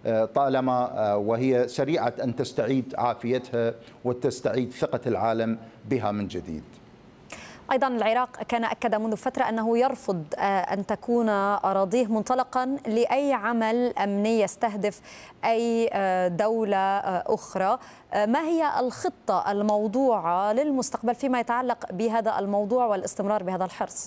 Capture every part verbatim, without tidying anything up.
طالما وهي سريعة أن تستعيد عافيتها وتستعيد ثقة العالم بها من جديد. أيضا العراق كان أكد منذ فترة أنه يرفض أن تكون أراضيه منطلقا لأي عمل أمني يستهدف أي دولة أخرى. ما هي الخطة الموضوعة للمستقبل فيما يتعلق بهذا الموضوع والاستمرار بهذا الحرص؟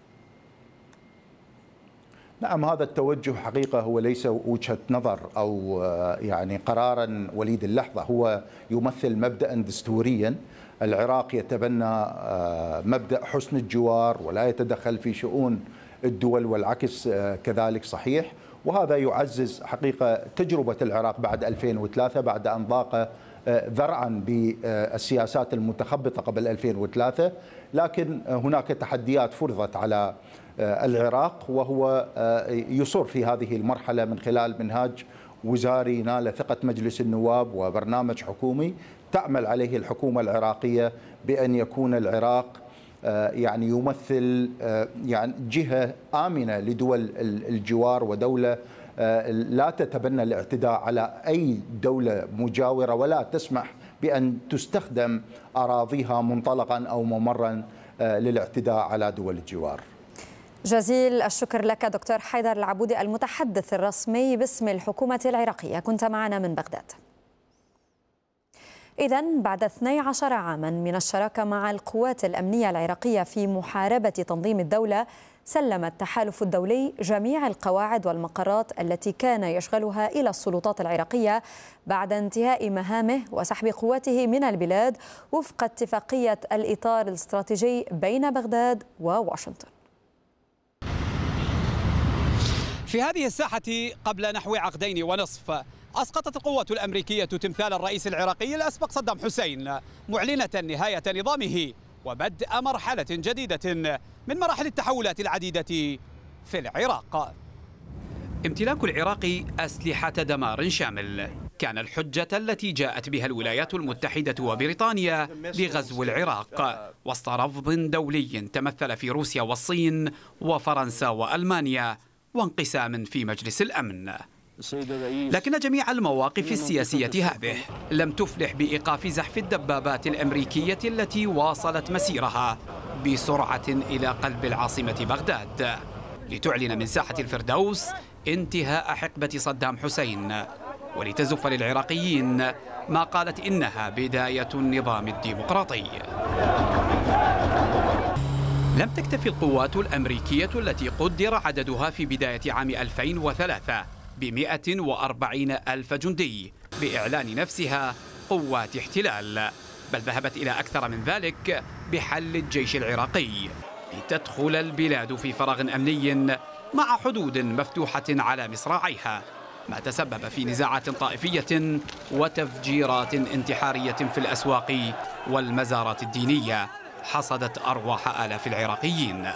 نعم، هذا التوجه حقيقة هو ليس وجهة نظر أو يعني قرارا وليد اللحظة، هو يمثل مبدأ دستوريا. العراق يتبنى مبدأ حسن الجوار ولا يتدخل في شؤون الدول، والعكس كذلك صحيح. وهذا يعزز حقيقة تجربة العراق بعد ألفين وثلاثة، بعد أن ضاق ذرعا بالسياسات المتخبطة قبل ألفين وثلاثة، لكن هناك تحديات فرضت على العراق، وهو يصر في هذه المرحلة من خلال منهاج وزاري نال ثقة مجلس النواب وبرنامج حكومي تعمل عليه الحكومة العراقية بأن يكون العراق يعني يمثل يعني جهة آمنة لدول الجوار، ودولة لا تتبنى الاعتداء على أي دولة مجاورة ولا تسمح بأن تستخدم أراضيها منطلقا أو ممرا للاعتداء على دول الجوار. جزيل الشكر لك دكتور حيدر العبودي، المتحدث الرسمي باسم الحكومة العراقية، كنت معنا من بغداد. إذن بعد اثني عشر عاما من الشراكة مع القوات الأمنية العراقية في محاربة تنظيم الدولة، سلم التحالف الدولي جميع القواعد والمقرات التي كان يشغلها إلى السلطات العراقية بعد انتهاء مهامه وسحب قواته من البلاد وفق اتفاقية الإطار الاستراتيجي بين بغداد وواشنطن. في هذه الساحة قبل نحو عقدين ونصف أسقطت القوات الأمريكية تمثال الرئيس العراقي الأسبق صدام حسين، معلنة نهاية نظامه وبدء مرحلة جديدة من مراحل التحولات العديدة في العراق. امتلاك العراق أسلحة دمار شامل كان الحجة التي جاءت بها الولايات المتحدة وبريطانيا لغزو العراق، وسط رفض دولي تمثل في روسيا والصين وفرنسا وألمانيا وانقسام في مجلس الأمن. لكن جميع المواقف السياسية هذه لم تفلح بإيقاف زحف الدبابات الأمريكية التي واصلت مسيرها بسرعة إلى قلب العاصمة بغداد، لتعلن من ساحة الفردوس انتهاء حقبة صدام حسين، ولتزف للعراقيين ما قالت إنها بداية النظام الديمقراطي. لم تكتفي القوات الأمريكية التي قدر عددها في بداية عام ألفين وثلاثة بمئة وأربعين ألف جندي بإعلان نفسها قوات احتلال، بل ذهبت إلى أكثر من ذلك بحل الجيش العراقي لتدخل البلاد في فراغ أمني مع حدود مفتوحة على مصراعيها، ما تسبب في نزاعات طائفية وتفجيرات انتحارية في الأسواق والمزارات الدينية حصدت أرواح آلاف العراقيين.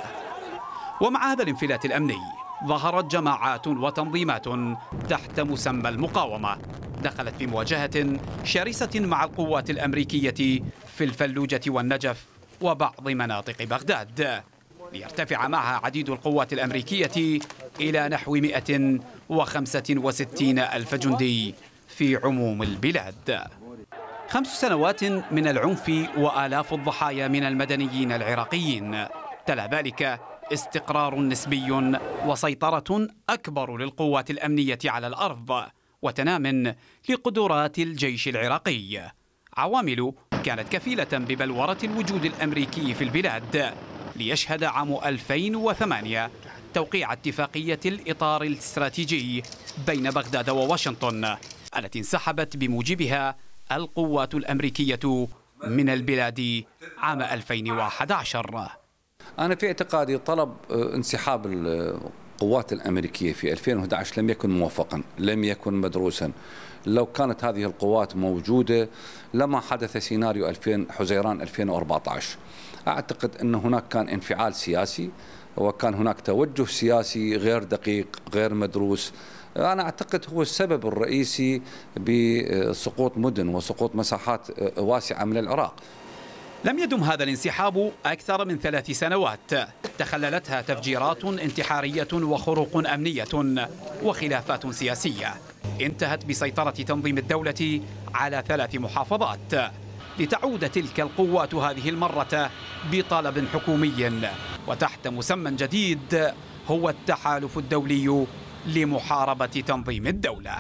ومع هذا الانفلات الأمني ظهرت جماعات وتنظيمات تحت مسمى المقاومة دخلت في مواجهة شرسة مع القوات الأمريكية في الفلوجة والنجف وبعض مناطق بغداد، ليرتفع معها عديد القوات الأمريكية إلى نحو مئة وخمسة وستين ألف جندي في عموم البلاد. خمس سنوات من العنف وآلاف الضحايا من المدنيين العراقيين، تلا ذلك استقرار نسبي وسيطرة أكبر للقوات الأمنية على الأرض وتنام لقدرات الجيش العراقي، عوامل كانت كفيلة ببلورة الوجود الأمريكي في البلاد، ليشهد عام ألفين وثمانية توقيع اتفاقية الإطار الاستراتيجي بين بغداد وواشنطن التي انسحبت بموجبها القوات الأمريكية من البلاد عام ألفين وأحد عشر. أنا في اعتقادي طلب انسحاب القوات الأمريكية في ألفين وأحد عشر لم يكن موفقا، لم يكن مدروسا. لو كانت هذه القوات موجودة لما حدث سيناريو ألفين حزيران ألفين وأربعة عشر. أعتقد أن هناك كان انفعال سياسي وكان هناك توجه سياسي غير دقيق غير مدروس. أنا أعتقد هو السبب الرئيسي بسقوط مدن وسقوط مساحات واسعة من العراق. لم يدم هذا الانسحاب أكثر من ثلاث سنوات تخللتها تفجيرات انتحارية وخروق أمنية وخلافات سياسية انتهت بسيطرة تنظيم الدولة على ثلاث محافظات، لتعود تلك القوات هذه المرة بطلب حكومي وتحت مسمى جديد هو التحالف الدولي لمحاربة تنظيم الدولة.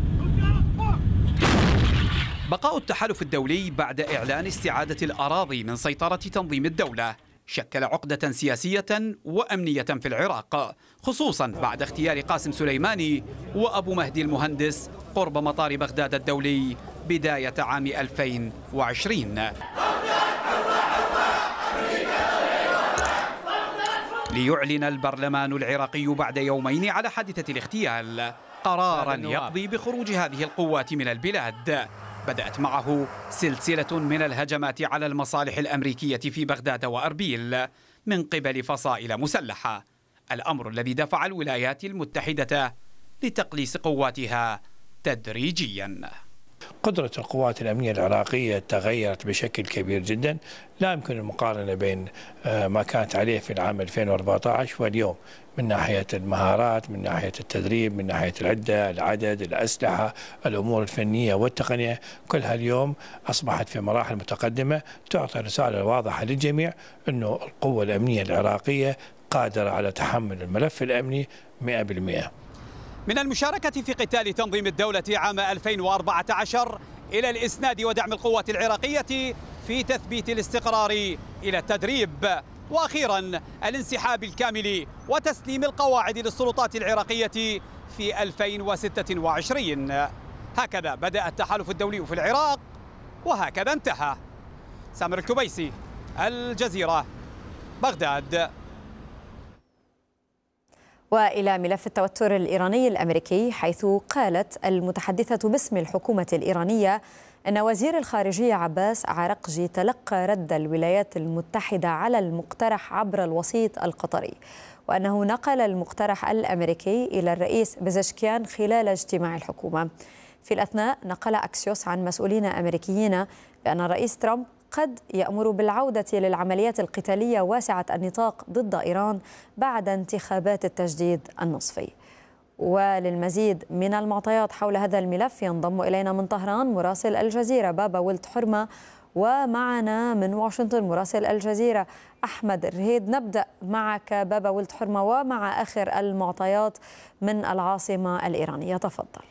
بقاء التحالف الدولي بعد إعلان استعادة الأراضي من سيطرة تنظيم الدولة شكل عقدة سياسية وأمنية في العراق، خصوصا بعد اغتيال قاسم سليماني وأبو مهدي المهندس قرب مطار بغداد الدولي بداية عام ألفين وعشرين. ليعلن البرلمان العراقي بعد يومين على حادثة الاغتيال قرارا يقضي بخروج هذه القوات من البلاد، بدأت معه سلسلة من الهجمات على المصالح الأمريكية في بغداد وأربيل من قبل فصائل مسلحة، الأمر الذي دفع الولايات المتحدة لتقليص قواتها تدريجيا. قدرة القوات الأمنية العراقية تغيرت بشكل كبير جدا، لا يمكن المقارنة بين ما كانت عليه في العام ألفين وأربعة عشر واليوم، من ناحية المهارات، من ناحية التدريب، من ناحية العدة، العدد، الأسلحة، الأمور الفنية والتقنية، كلها اليوم أصبحت في مراحل متقدمة تعطي رسالة واضحة للجميع أنه القوة الأمنية العراقية قادرة على تحمل الملف الأمني مئة بالمئة. من المشاركة في قتال تنظيم الدولة عام ألفين وأربعة عشر إلى الإسناد ودعم القوات العراقية في تثبيت الاستقرار إلى التدريب، وأخيرا الانسحاب الكامل وتسليم القواعد للسلطات العراقية في ألفين وستة وعشرين. هكذا بدأ التحالف الدولي في العراق وهكذا انتهى. سامر الكبيسي، الجزيرة، بغداد. وإلى ملف التوتر الإيراني الأمريكي، حيث قالت المتحدثة باسم الحكومة الإيرانية أن وزير الخارجية عباس عراقجي تلقى رد الولايات المتحدة على المقترح عبر الوسيط القطري، وأنه نقل المقترح الأمريكي إلى الرئيس بزشكيان خلال اجتماع الحكومة. في الأثناء نقل أكسيوس عن مسؤولين أمريكيين بأن الرئيس ترامب قد يأمر بالعودة للعمليات القتالية واسعة النطاق ضد إيران بعد انتخابات التجديد النصفي. وللمزيد من المعطيات حول هذا الملف ينضم إلينا من طهران مراسل الجزيرة بابا ولد حرمة، ومعنا من واشنطن مراسل الجزيرة أحمد الرهيد. نبدأ معك بابا ولد حرمة ومع آخر المعطيات من العاصمة الإيرانية، تفضل.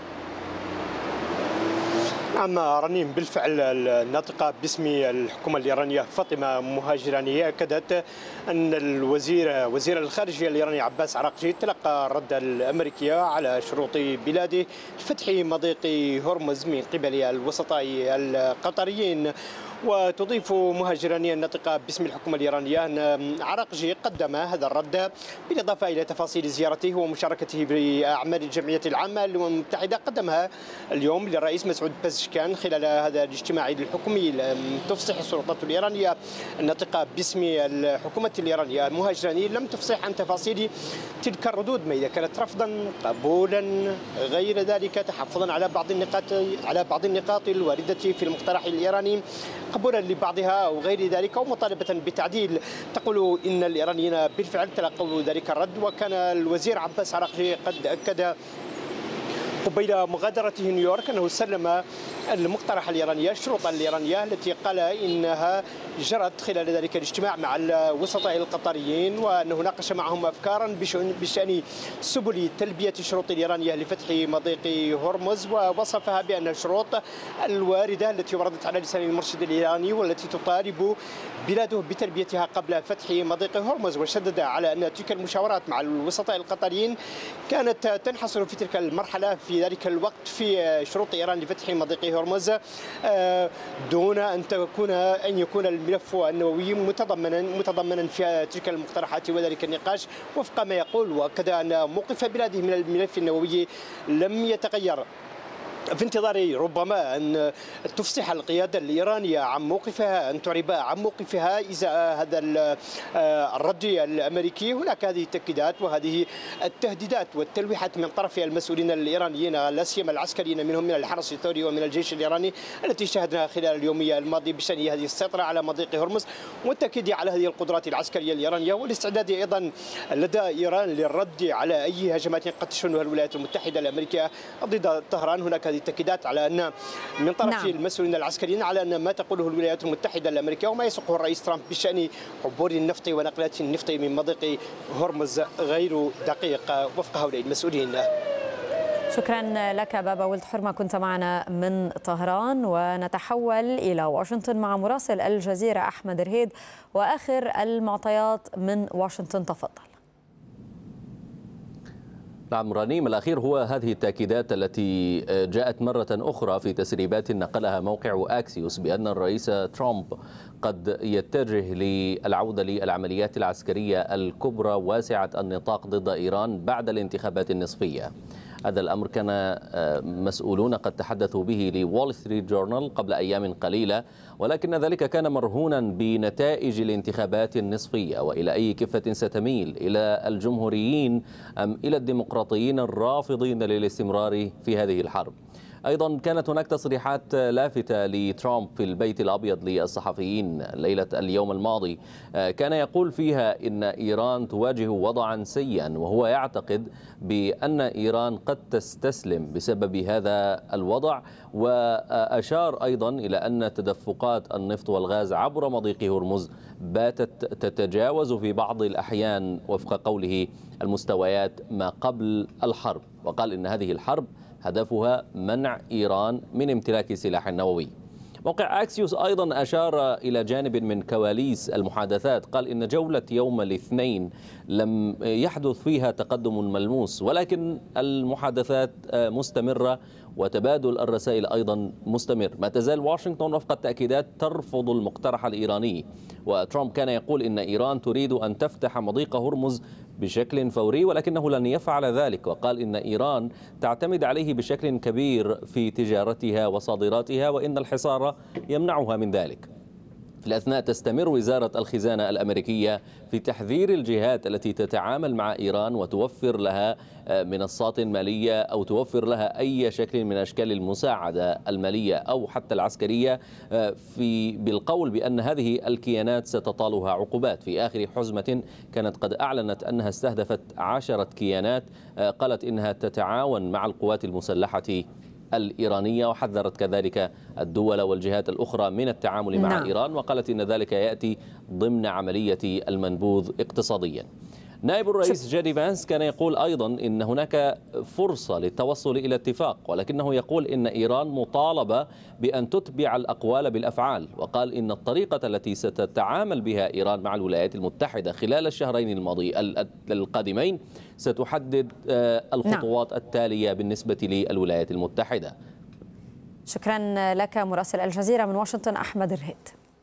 نعم رنيم، بالفعل الناطقة باسم الحكومة الإيرانية فاطمة مهاجراني أكدت أن الوزير وزير الخارجية الإيراني عباس عراقجي تلقى الرد الأمريكي على شروط بلاده لفتح مضيق هرمز من قبل الوسطاء القطريين. وتضيف مهاجرانية الناطقة باسم الحكومة الإيرانية أن عراقجي قدم هذا الرد بالإضافة إلى تفاصيل زيارته ومشاركته بأعمال الجمعية العامة للأمم المتحدة قدمها اليوم للرئيس مسعود بزشكيان خلال هذا الاجتماع الحكومي. تفصح السلطات الإيرانية الناطقة باسم الحكومة الإيرانية مهاجراني لم تفصح عن تفاصيل تلك الردود، ما إذا كانت رفضا، قبولا، غير ذلك، تحفظا على بعض النقاط على بعض النقاط الواردة في المقترح الإيراني، قبولا لبعضها أو غير ذلك، أو مطالبة بتعديل. تقول إن الإيرانيين بالفعل تلقوا ذلك الرد، وكان الوزير عباس عراقجي قد أكد قبيل مغادرته نيويورك أنه سلم المقترح الإيرانية الشروط الإيرانية التي قال إنها جرت خلال ذلك الاجتماع مع الوسطاء القطريين، وأنه ناقش معهم أفكارا بشأن سبل تلبية الشروط الإيرانية لفتح مضيق هرمز، ووصفها بأن الشروط الواردة التي وردت على لسان المرشد الإيراني والتي تطالب بلاده بتلبيتها قبل فتح مضيق هرمز. وشدد على أن تلك المشاورات مع الوسطاء القطريين كانت تنحصر في تلك المرحلة في ذلك الوقت في شروط إيران لفتح مضيق هرمز، دون أن تكون أن يكون الملف النووي متضمنا متضمنا في تلك المقترحات وذلك النقاش وفق ما يقول. وأكد أن موقف بلاده من الملف النووي لم يتغير في انتظار ربما أن تفصح القيادة الإيرانية عن موقفها، أن تعرب عن موقفها إزاء هذا الرد الأمريكي. هناك هذه التأكيدات وهذه التهديدات والتلويحات من طرف المسؤولين الإيرانيين لا سيما العسكريين، منهم من الحرس الثوري ومن الجيش الإيراني، التي شاهدناها خلال اليومية الماضية بشأن هذه السيطرة على مضيق هرمز والتأكيد على هذه القدرات العسكرية الإيرانية والاستعداد أيضا لدى إيران للرد على أي هجمات قد تشنها الولايات المتحدة الأمريكية ضد طهران. هناك هذه التأكيدات على أن من طرف نعم. المسؤولين العسكريين على أن ما تقوله الولايات المتحدة الأمريكية وما يسوقه الرئيس ترامب بشأن عبور النفط ونقلات النفط من مضيق هرمز غير دقيق وفق هؤلاء المسؤولين. شكرا لك بابا ولد حرمة، كنت معنا من طهران. ونتحول إلى واشنطن مع مراسل الجزيرة أحمد رهيد وآخر المعطيات من واشنطن. تفضل. نعم رنيم، الأخير هو هذه التأكيدات التي جاءت مرة أخرى في تسريبات نقلها موقع أكسيوس بأن الرئيس ترامب قد يتجه للعودة للعمليات العسكرية الكبرى واسعة النطاق ضد إيران بعد الانتخابات النصفية. هذا الأمر كان مسؤولون قد تحدثوا به لوول ستريت جورنال قبل أيام قليلة، ولكن ذلك كان مرهونا بنتائج الانتخابات النصفية وإلى أي كفة ستميل، إلى الجمهوريين أم إلى الديمقراطيين الرافضين للاستمرار في هذه الحرب. أيضا كانت هناك تصريحات لافتة لترامب في البيت الأبيض للصحفيين ليلة اليوم الماضي، كان يقول فيها إن إيران تواجه وضعا سيئا، وهو يعتقد بأن إيران قد تستسلم بسبب هذا الوضع. وأشار أيضا إلى أن تدفقات النفط والغاز عبر مضيق هرمز باتت تتجاوز في بعض الأحيان وفق قوله المستويات ما قبل الحرب، وقال إن هذه الحرب هدفها منع إيران من امتلاك سلاح نووي. موقع أكسيوس أيضا أشار إلى جانب من كواليس المحادثات، قال إن جولة يوم الاثنين لم يحدث فيها تقدم ملموس، ولكن المحادثات مستمرة وتبادل الرسائل أيضا مستمر. ما تزال واشنطن وفق التأكيدات ترفض المقترح الإيراني، وترامب كان يقول إن إيران تريد أن تفتح مضيق هرمز بشكل فوري ولكنه لن يفعل ذلك، وقال إن إيران تعتمد عليه بشكل كبير في تجارتها وصادراتها وإن الحصار يمنعها من ذلك. في الأثناء تستمر وزارة الخزانة الأمريكية في تحذير الجهات التي تتعامل مع إيران وتوفر لها منصات مالية أو توفر لها أي شكل من أشكال المساعدة المالية أو حتى العسكرية في بالقول بأن هذه الكيانات ستطالها عقوبات. في آخر حزمة كانت قد أعلنت أنها استهدفت عشرة كيانات قالت إنها تتعاون مع القوات المسلحة الإيرانية، وحذرت كذلك الدول والجهات الأخرى من التعامل مع نعم. إيران، وقالت إن ذلك يأتي ضمن عملية المنبوذ اقتصاديا. نائب الرئيس جيدي فانس كان يقول أيضا إن هناك فرصة للتوصل إلى اتفاق، ولكنه يقول إن إيران مطالبة بأن تتبع الأقوال بالأفعال، وقال إن الطريقة التي ستتعامل بها إيران مع الولايات المتحدة خلال الشهرين الماضي القادمين ستحدد الخطوات نعم. التالية بالنسبة للولايات المتحدة. شكرا لك مراسل الجزيرة من واشنطن أحمد رهيد.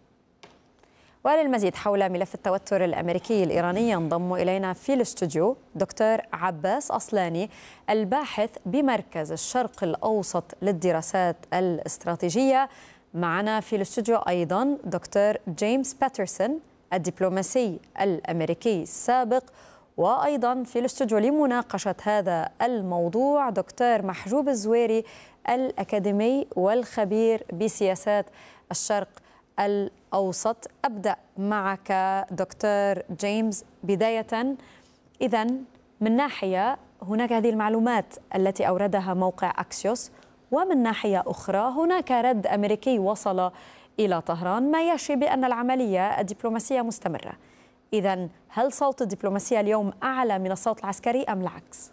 وللمزيد حول ملف التوتر الأمريكي الإيراني ينضم إلينا في الاستوديو دكتور عباس أصلاني الباحث بمركز الشرق الأوسط للدراسات الاستراتيجية. معنا في الاستوديو أيضا دكتور جيمس باترسون الدبلوماسي الأمريكي السابق، وأيضا في الاستوديو لمناقشة هذا الموضوع دكتور محجوب الزويري الأكاديمي والخبير بسياسات الشرق الأوسط. أبدأ معك دكتور جيمس بداية. إذن من ناحية هناك هذه المعلومات التي أوردها موقع أكسيوس، ومن ناحية أخرى هناك رد أمريكي وصل إلى طهران ما يشي بأن العملية الدبلوماسية مستمرة. إذن هل صوت الدبلوماسية اليوم أعلى من الصوت العسكري أم العكس؟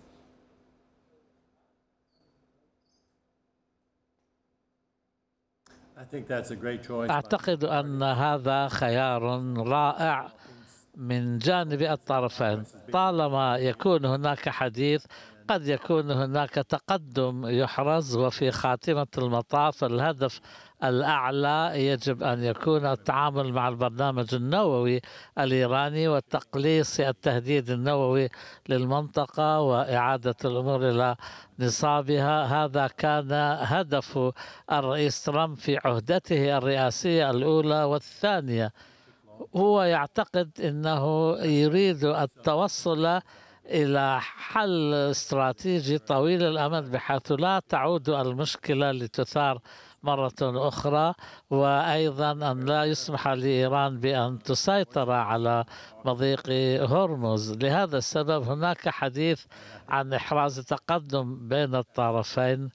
أعتقد أن هذا خيار رائع من جانب الطرفين، طالما يكون هناك حديث قد يكون هناك تقدم يحرز، وفي خاتمة المطاف الهدف الأعلى يجب أن يكون التعامل مع البرنامج النووي الإيراني وتقليص التهديد النووي للمنطقة وإعادة الأمور إلى نصابها. هذا كان هدف الرئيس ترامب في عهدته الرئاسية الأولى والثانية. هو يعتقد أنه يريد التوصل إلى حل استراتيجي طويل الأمد بحيث لا تعود المشكلة لتثار مرة أخرى، وأيضا أن لا يسمح لإيران بأن تسيطر على مضيق هرمز. لهذا السبب هناك حديث عن إحراز تقدم بين الطرفين،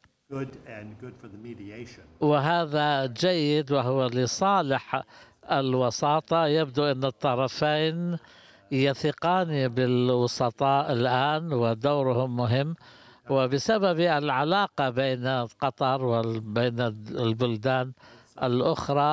وهذا جيد وهو لصالح الوساطة. يبدو أن الطرفين يثقان بالوسطاء الآن ودورهم مهم، وبسبب العلاقة بين قطر وبين البلدان الأخرى